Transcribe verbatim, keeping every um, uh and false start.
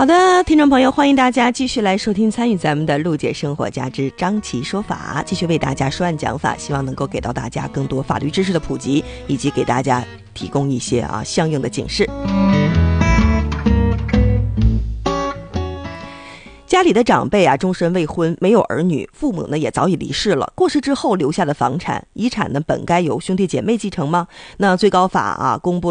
好的，听众朋友，欢迎大家继续来收听参与咱们的陆姐生活家之张琪说法，继续为大家说案讲法，希望能够给到大家更多法律知识的普及，以及给大家提供一些啊相应的警示。家里的长辈啊，终身未婚，没有儿女，父母呢也早已离世了。过世之后留下的房产、遗产呢，本该由兄弟姐妹继承吗？那最高法啊公布